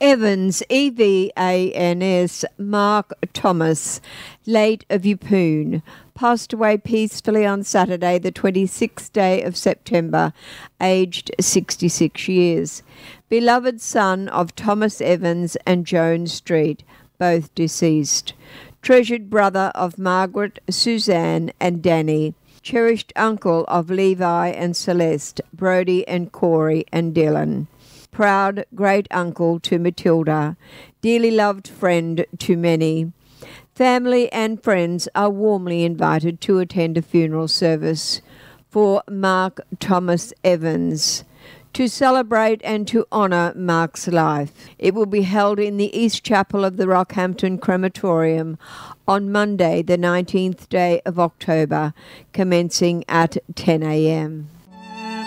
Evans, Evans, Mark Thomas, late of Yeppoon, passed away peacefully on Saturday, the 26th day of September, aged 66 years. Beloved son of Thomas Evans and Joan Street, both deceased. Treasured brother of Margaret, Suzanne and Danny. Cherished uncle of Levi and Celeste, Brody and Corey and Dylan. Proud great-uncle to Matilda, dearly loved friend to many. Family and friends are warmly invited to attend a funeral service for Mark Thomas Evans to celebrate and to honour Mark's life. It will be held in the East Chapel of the Rockhampton Crematorium on Monday, the 19th day of October, commencing at 10 a.m.